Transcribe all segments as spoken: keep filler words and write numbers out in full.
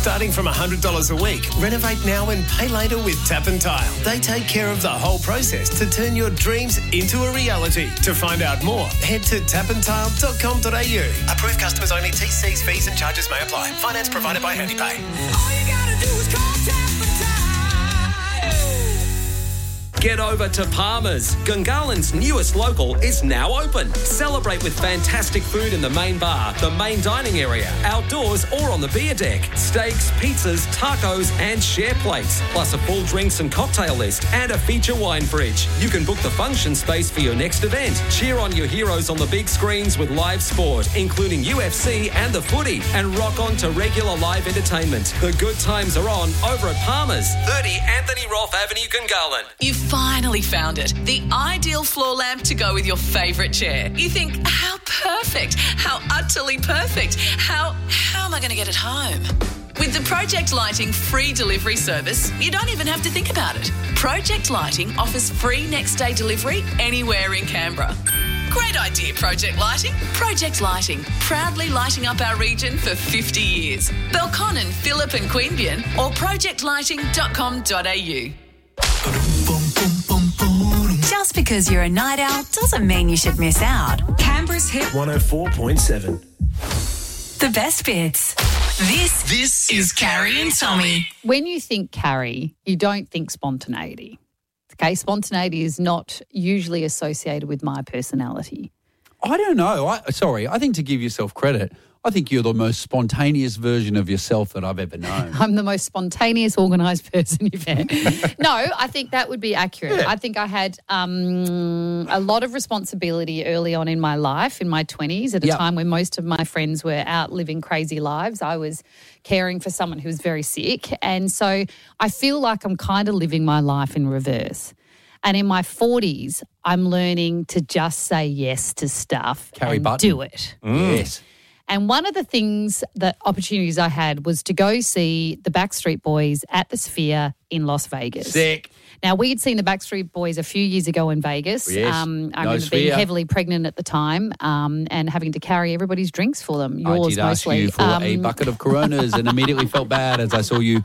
Starting from one hundred dollars a week, renovate now and pay later with Tap and Tile. They take care of the whole process to turn your dreams into a reality. To find out more, head to tap and tile dot com dot a u. Approved customers only. T Cs, fees and charges may apply. Finance provided by HandyPay. All you gotta do is call Tap and Tile. Get over to Palmer's. Gungahlin's newest local is now open. Celebrate with fantastic food in the main bar, the main dining area, outdoors or on the beer deck. Steaks, pizzas, tacos and share plates. Plus a full drinks and cocktail list and a feature wine fridge. You can book the function space for your next event. Cheer on your heroes on the big screens with live sport, including U F C and the footy. And rock on to regular live entertainment. The good times are on over at Palmer's. thirty Anthony Roth Avenue, Gungahlin. You finally found it. The ideal floor lamp to go with your favourite chair. You think, how perfect, how utterly perfect, how, how am I going to get it home? With the Project Lighting free delivery service, you don't even have to think about it. Project Lighting offers free next day delivery anywhere in Canberra. Great idea, Project Lighting. Project Lighting, proudly lighting up our region for fifty years. Belconnen, Phillip and Queanbeyan or project lighting dot com dot a u. Just because you're a night owl doesn't mean you should miss out. Canberra's Hit one oh four point seven. The best bits. This, This is Carrie and Tommy. When you think Carrie, you don't think spontaneity. Okay, spontaneity is not usually associated with my personality. I don't know. I, sorry, I think to give yourself credit, I think you're the most spontaneous version of yourself that I've ever known. I'm the most spontaneous, organised person you've had. No, I think that would be accurate. Yeah. I think I had um, a lot of responsibility early on in my life, in my twenties, at a Yep. time when most of my friends were out living crazy lives. I was caring for someone who was very sick. And so I feel like I'm kind of living my life in reverse. And in my forties, I'm learning to just say yes to stuff Carrie and Button. do it. Yes. And one of the things, that opportunities I had was to go see the Backstreet Boys at the Sphere in Las Vegas. Sick. Now, we had seen the Backstreet Boys a few years ago in Vegas. Yes. Um, I No remember being Sphere. heavily pregnant at the time um, and having to carry everybody's drinks for them. I Yours did ask mostly. you for Um, a bucket of Coronas and immediately felt bad as I saw you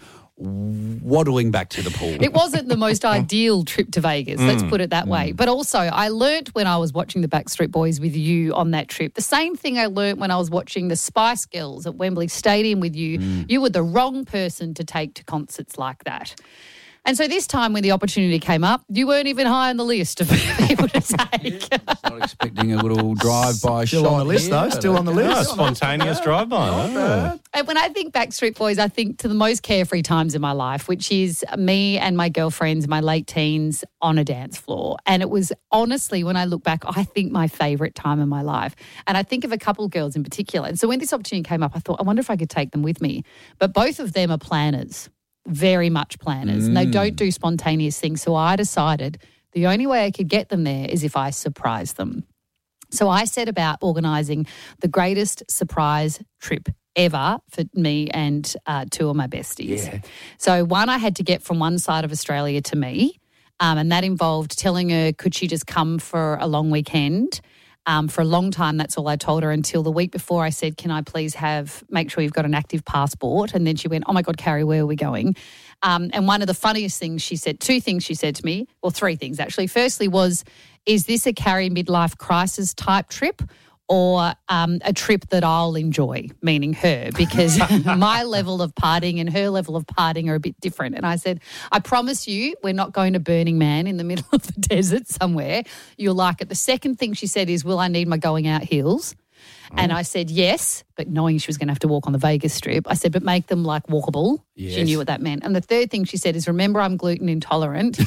waddling back to the pool. It wasn't the most ideal trip to Vegas, let's put it that way. But also, I learnt when I was watching the Backstreet Boys with you on that trip, the same thing I learnt when I was watching the Spice Girls at Wembley Stadium with you. You were the wrong person to take to concerts like that. And so this time when the opportunity came up, you weren't even high on the list of people to take. Not expecting a little drive-by Still shot on the list, here, though. but Still on the okay. list. Spontaneous drive-by. Oh. And when I think Backstreet Boys, I think to the most carefree times in my life, which is me and my girlfriends in my late teens on a dance floor. And it was honestly, when I look back, I think my favourite time in my life. And I think of a couple of girls in particular. And so when this opportunity came up, I thought, I wonder if I could take them with me. But both of them are planners, very much planners. Mm. And they don't do spontaneous things. So I decided the only way I could get them there is if I surprised them. So I set about organising the greatest surprise trip ever for me and uh, two of my besties. Yeah. So one I had to get from one side of Australia to me, um, and that involved telling her could she just come for a long weekend. Um, for a long time, that's all I told her until the week before I said, can I please have, make sure you've got an active passport? And then she went, oh my God, Carrie, where are we going? Um, and one of the funniest things she said, two things she said to me, well, three things actually. Firstly was, is this a Carrie midlife crisis type trip or um, a trip that I'll enjoy, meaning her, because my level of partying and her level of partying are a bit different. And I said, I promise you we're not going to Burning Man in the middle of the desert somewhere. You'll like it. The second thing she said is, will I need my going out heels? And I said, yes, but knowing she was going to have to walk on the Vegas Strip, I said, but make them like walkable. She Yes. knew what that meant. And the third thing she said is, remember, I'm gluten intolerant.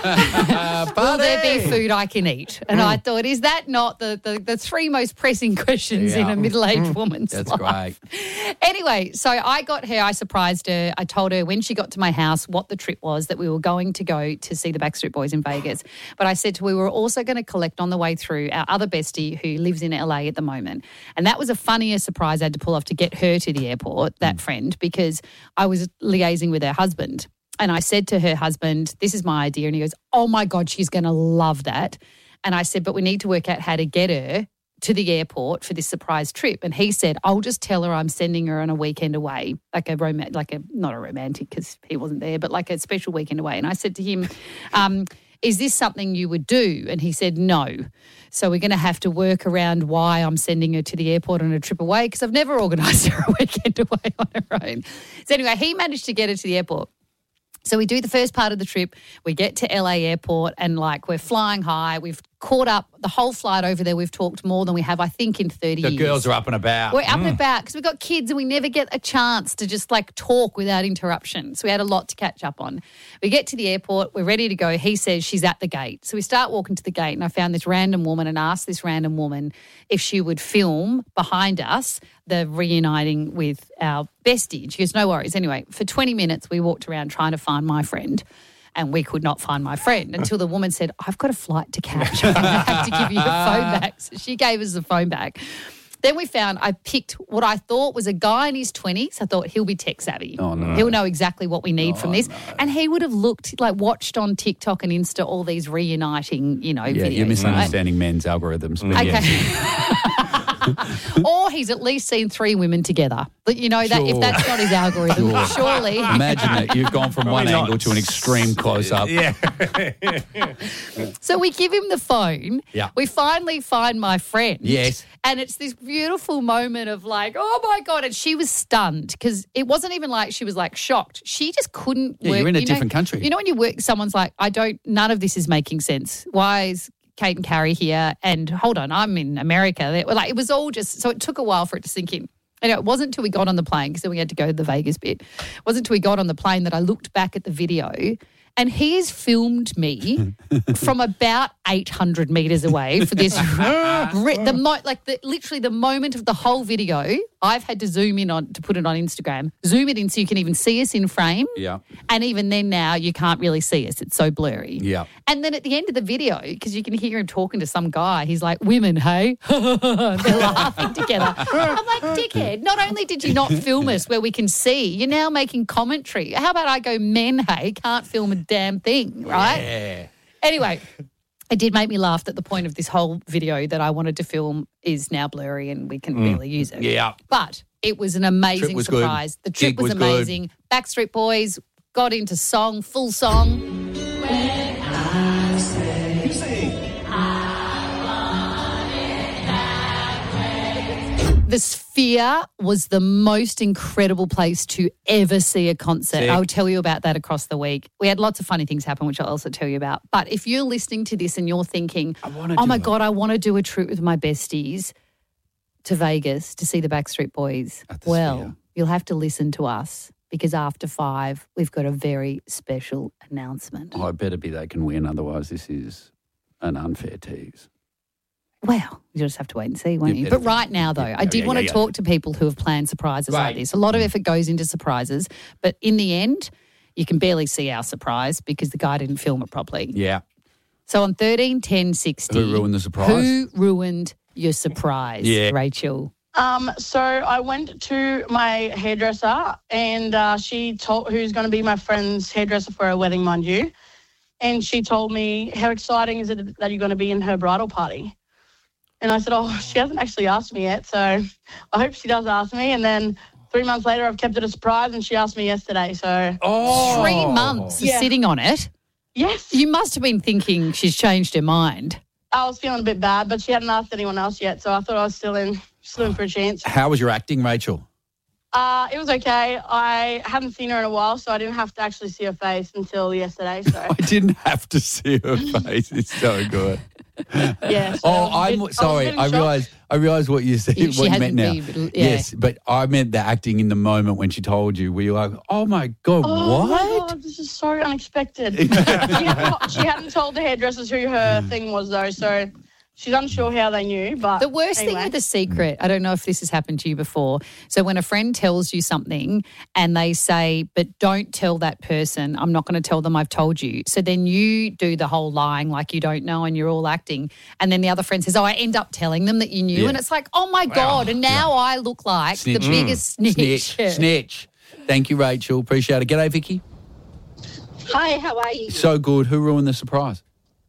Uh, Will there be buddy. food I can eat? And I thought, is that not the, the, the three most pressing questions in Yeah. a middle-aged woman's That's life? great. Anyway, so I got her, I surprised her. I told her when she got to my house what the trip was, that we were going to go to see the Backstreet Boys in Vegas. But I said to her, we were also going to collect on the way through our other bestie who lives in L A at the moment. And that was a funnier surprise I had to pull off to get her to the airport, that friend, because I was liaising with her husband. And I said to her husband, this is my idea. And he goes, oh, my God, she's going to love that. And I said, but we need to work out how to get her to the airport for this surprise trip. And he said, I'll just tell her I'm sending her on a weekend away, like a rom- like a not a romantic because he wasn't there, but like a special weekend away. And I said to him, um, is this something you would do? And he said, no. So we're going to have to work around why I'm sending her to the airport on a trip away because I've never organised her a weekend away on her own. So anyway, he managed to get her to the airport. So we do the first part of the trip. We get to L A airport and, like, we're flying high. We've caught up the whole flight over there. We've talked more than we have, I think, in thirty The years. girls are up and about. We're up and about because we've got kids and we never get a chance to just, like, talk without interruption. So we had a lot to catch up on. We get to the airport. We're ready to go. He says she's at the gate. So we start walking to the gate and I found this random woman and asked this random woman if she would film behind us the reuniting with our bestie. And she goes, no worries. Anyway, for twenty minutes we walked around trying to find my friend and we could not find my friend until the woman said, I've got a flight to catch. I'm going to have to give you your phone back. So she gave us the phone back. Then we found I picked what I thought was a guy in his twenties. I thought he'll be tech savvy. Oh, no. He'll know exactly what we need Oh, from this. no. And he would have looked, like watched on TikTok and Insta all these reuniting, you know, Yeah, videos. you're right? misunderstanding men's algorithms. But Okay. yes. Or he's at least seen three women together. But you know that if Sure. that's not his algorithm, Sure. surely. Imagine that you've gone from one not. angle to an extreme close-up. Yeah. So we give him the phone. Yeah. We finally find my friend. Yes. And it's this beautiful moment of like, oh my God. And she was stunned because it wasn't even like she was like shocked. She just couldn't Yeah, work. you're in a you know- different country. You know when you work, someone's like, I don't, none of this is making sense. Why is Kate and Carrie here? And hold on, I'm in America. They were like, it was all just, so it took a while for it to sink in. And it wasn't until we got on the plane, because then we had to go to the Vegas bit. It wasn't until we got on the plane that I looked back at the video and he has filmed me from about eight hundred metres away for this, the mo- like the, literally the moment of the whole video, I've had to zoom in on, to put it on Instagram, zoom it in so you can even see us in frame. Yeah. And even then now you can't really see us. It's so blurry. Yeah. And then at the end of the video, because you can hear him talking to some guy, he's like, women, hey? They're laughing together. I'm like, dickhead, not only did you not film us where we can see, you're now making commentary. How about I go, men, hey, can't film a damn thing, right? Yeah. Anyway, it did make me laugh that the point of this whole video that I wanted to film is now blurry and we can barely use it. Yeah. But it was an amazing Trip was good. surprise. The trip Gig was, was good. amazing. Backstreet Boys got into song, full song. The Sphere was the most incredible place to ever see a concert. Sick. I'll tell you about that across the week. We had lots of funny things happen, which I'll also tell you about. But if you're listening to this and you're thinking, wanna oh do my it." God, I want to do a trip with my besties to Vegas to see the Backstreet Boys. At the Well, Sphere. you'll have to listen to us because after five, we've got a very special announcement. Oh, I better be they can win, otherwise this is an unfair tease. Well, you'll just have to wait and see, won't Yeah, you? yeah, But yeah. right now, though, Yeah, I did yeah, want yeah, to yeah. talk to people who have planned surprises like Right. this. A lot of effort goes into surprises, but in the end, you can barely see our surprise because the guy didn't film it properly. Yeah. So on thirteen ten sixty, Who ruined the surprise? Who ruined your surprise, Yeah. Rachel? Um, so I went to my hairdresser and uh, she told, who's going to be my friend's hairdresser for her wedding, mind you. And she told me, how exciting is it that you're going to be in her bridal party? And I said, oh, she hasn't actually asked me yet, so I hope she does ask me. And then three months later, I've kept it a surprise and she asked me yesterday. So, Oh. Three months of Yeah. sitting on it. yes, You must have been thinking she's changed her mind. I was feeling a bit bad, but she hadn't asked anyone else yet. So I thought I was still in, still in for a chance. How was your acting, Rachel? Uh, it was okay. I hadn't seen her in a while, so I didn't have to actually see her face until yesterday. So, I didn't have to see her face. It's so good. yeah. So Oh, I was a I'm bit- sorry. I, was a bit in I shock. realized. I realized what you said. She What you hasn't meant now. been- yeah. Yes, but I meant the acting in the moment when she told you. Were you like, "Oh my god, Oh what?" my God, this is so unexpected. she, hadn't, she hadn't told the hairdressers who her thing was, though, so she's unsure how they knew. But The worst anyway. thing with a secret, I don't know if this has happened to you before. So when a friend tells you something and they say, but don't tell that person, I'm not going to tell them I've told you. So then you do the whole lying like you don't know and you're all acting. And then the other friend says, oh, I end up telling them that you knew. Yeah. And it's like, oh my God. And now I look like Snitch. the biggest snitch. Snitch, snitch. Thank you, Rachel. Appreciate it. G'day, Vicky. Hi, how are you? So good. Who ruined the surprise?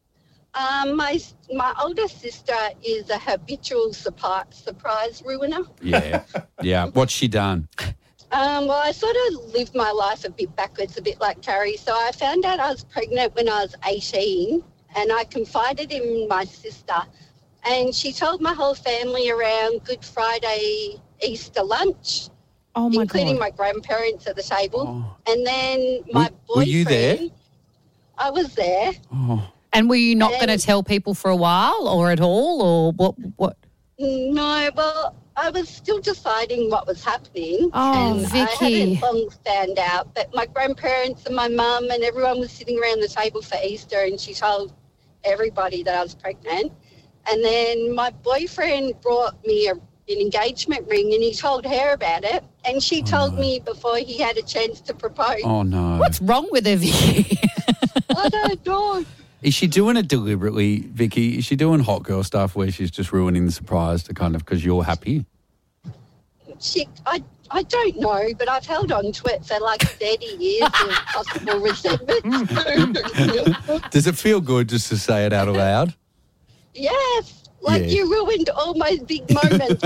Um, my my older sister is a habitual surpri- surprise ruiner. Yeah. Yeah. What's she done? Um, well, I sort of lived my life a bit backwards, a bit like Carrie. So I found out I was pregnant when I was eighteen, and I confided in my sister. And she told my whole family around Good Friday, Easter lunch, Oh, my including God. my grandparents at the table. Oh. And then my Were- boyfriend... were you there? I was there. Oh. And were you not going to And- tell people for a while or at all? Or what? What? No, well, I was still deciding what was happening. Oh, and Vicky. I hadn't long found out. But my grandparents and my mum and everyone was sitting around the table for Easter, and she told everybody that I was pregnant. And then my boyfriend brought me a, an engagement ring, and he told her about it. And she told no. me before he had a chance to propose. Oh, no. What's wrong with her, Vicky? I don't know. Is she doing it deliberately, Vicky? Is she doing hot girl stuff where she's just ruining the surprise to kind of because you're happy? She, I, I don't know, but I've held on to it for like thirty years of possible resentment. Does it feel good just to say it out loud? Yes, like Yeah. you ruined all my big moments.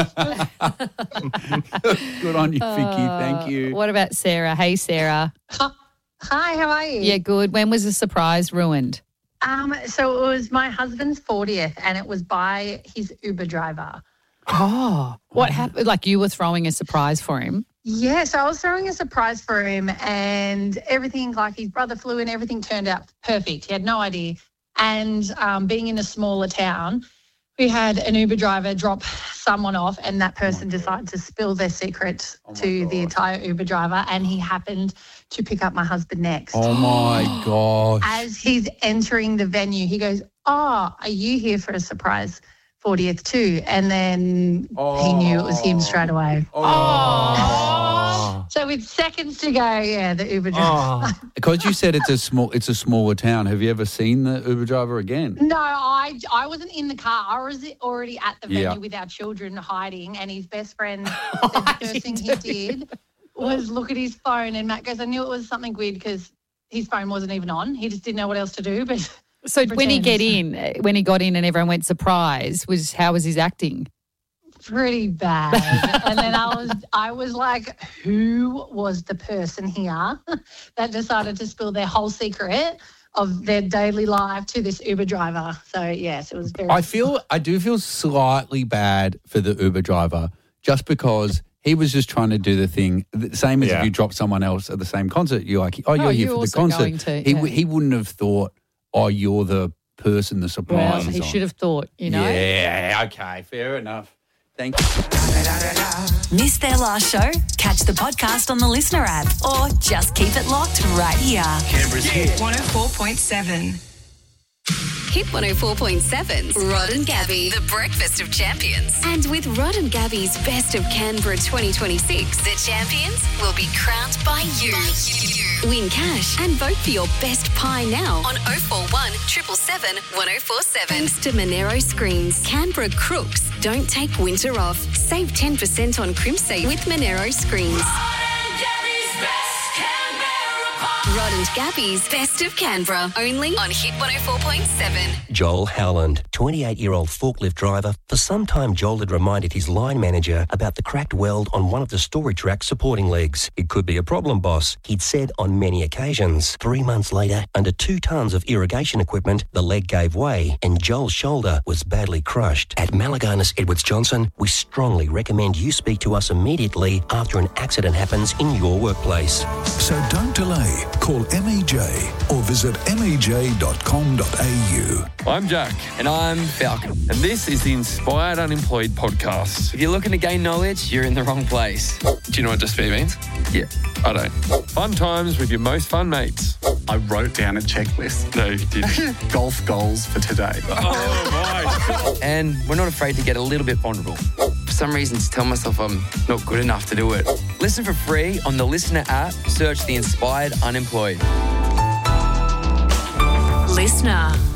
Good on you, Vicky. Thank you. What about Sarah? Hey, Sarah. Hi, how are you? Yeah, good. When was the surprise ruined? Um, so it was my husband's fortieth, and it was by his Uber driver. Oh, what happened? Like you were throwing a surprise for him? Yeah, so I was throwing a surprise for him, and everything, like his brother flew in, everything turned out perfect. He had no idea. And um, being in a smaller town, we had an Uber driver drop someone off, and that person decided to spill their secret Oh my to the God. entire Uber driver, and he happened to pick up my husband next. Oh, my gosh. As he's entering the venue, he goes, "Oh, are you here for a surprise fortieth too?" And then he knew it was him straight away. Oh. So with seconds to go, yeah, the Uber driver. Oh. Because you said it's a small, it's a smaller town. Have you ever seen the Uber driver again? No, I I wasn't in the car. I was already at the venue Yeah. with our children hiding, and his best friend said the first thing he did was look at his phone, and Matt goes, "I knew it was something weird because his phone wasn't even on. He just didn't know what else to do." But So when he get pretend. in, when he got in and everyone went surprise, was how was his acting? Pretty bad. And then I was I was like, who was the person here that decided to spill their whole secret of their daily life to this Uber driver? So yes, it was very I feel, I do feel slightly bad for the Uber driver just because he was just trying to do the thing, the same as Yeah. if you drop someone else at the same concert. You're like, oh, you're Oh, here you're for the also concert. going to, he, yeah. he wouldn't have thought, oh, you're the person the surprise Well, is he on. should have thought, you know. Yeah, okay, fair enough. Thank you. Missed their last show? Catch the podcast on the Listener app or just keep it locked right here. Canberra's hit. one oh four point seven. Hit one oh four point seven's Rod and Gabby, the breakfast of champions. And with Rod and Gabby's Best of Canberra twenty twenty-six, the champions will be crowned by you. Win cash and vote for your best pie now on oh four one, seven seven seven, one oh four seven. Thanks to Monero Screens, Canberra crooks don't take winter off. Save ten percent on Crimsay with Monero Screens. Rod and Gabby's Best of Canberra, only on Hit one oh four point seven. Joel Howland, twenty-eight-year-old forklift driver. For some time, Joel had reminded his line manager about the cracked weld on one of the storage rack supporting legs. It could be a problem, boss, he'd said on many occasions. Three months later, under two tons of irrigation equipment, the leg gave way and Joel's shoulder was badly crushed. At Malaganas Edwards Johnson, we strongly recommend you speak to us immediately after an accident happens in your workplace. So don't delay. Call M E J or visit m e j dot com dot a u. I'm Jack. And I'm Falcon. And this is the Inspired Unemployed podcast. If you're looking to gain knowledge, you're in the wrong place. Do you know what despair means? Yeah, I don't. Fun times with your most fun mates. I wrote down a checklist. No, you didn't. Golf goals for today. Oh, my. And we're not afraid to get a little bit vulnerable. For some reason, to tell myself I'm not good enough to do it. Listen for free on the Listener app. Search the Inspired Unemployed. Listener.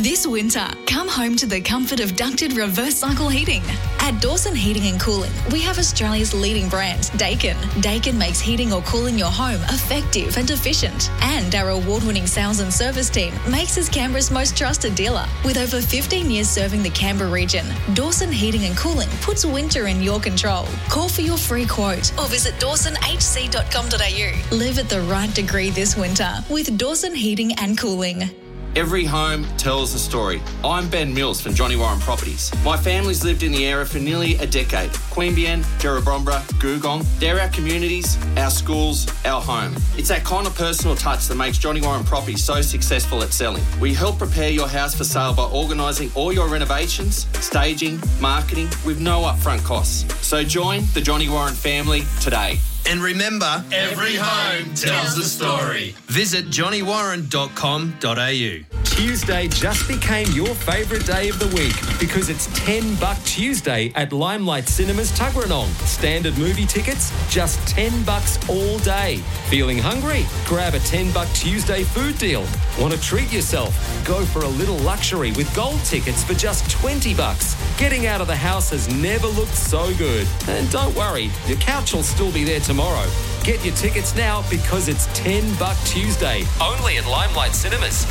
This winter, come home to the comfort of ducted reverse cycle heating. At Dawson Heating and Cooling, we have Australia's leading brand, Daikin. Daikin makes heating or cooling your home effective and efficient. And our award-winning sales and service team makes us Canberra's most trusted dealer. With over fifteen years serving the Canberra region, Dawson Heating and Cooling puts winter in your control. Call for your free quote or visit dawson h c dot com dot a u. Live at the right degree this winter with Dawson Heating and Cooling. Every home tells a story. I'm Ben Mills from Johnny Warren Properties. My family's lived in the area for nearly a decade. Queanbeyan, Jerrabomberra, Googong, they're our communities, our schools, our home. It's that kind of personal touch that makes Johnny Warren Properties so successful at selling. We help prepare your house for sale by organising all your renovations, staging, marketing with no upfront costs. So join the Johnny Warren family today. And remember, every home tells a story. Visit johnny warren dot com dot a u. Tuesday just became your favourite day of the week because it's ten buck Tuesday at Limelight Cinemas Tuggeranong. Standard movie tickets, just ten bucks all day. Feeling hungry? Grab a ten buck Tuesday food deal. Want to treat yourself? Go for a little luxury with gold tickets for just twenty bucks. Getting out of the house has never looked so good. And don't worry, your couch will still be there tomorrow. Get your tickets now because it's ten buck Tuesday, only at Limelight Cinemas.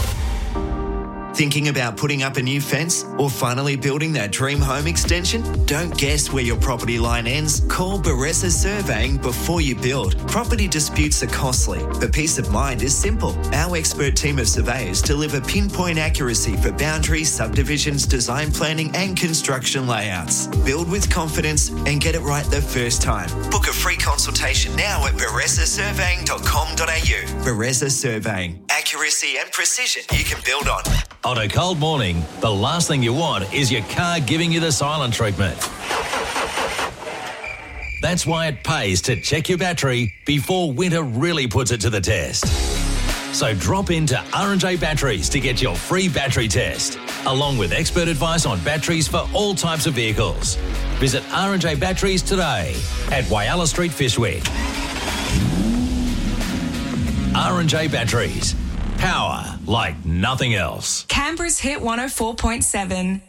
Thinking about putting up a new fence or finally building that dream home extension? Don't guess where your property line ends. Call Baressa Surveying before you build. Property disputes are costly, but peace of mind is simple. Our expert team of surveyors deliver pinpoint accuracy for boundaries, subdivisions, design planning and construction layouts. Build with confidence and get it right the first time. Book a free consultation now at baressa surveying dot com dot a u. Baressa Surveying. Accuracy and precision you can build on. On a cold morning, the last thing you want is your car giving you the silent treatment. That's why it pays to check your battery before winter really puts it to the test. So drop into R and J Batteries to get your free battery test, along with expert advice on batteries for all types of vehicles. Visit R and J Batteries today at Whyalla Street, Fishwick. R and J Batteries. Power like nothing else. Canberra's Hit one oh four point seven.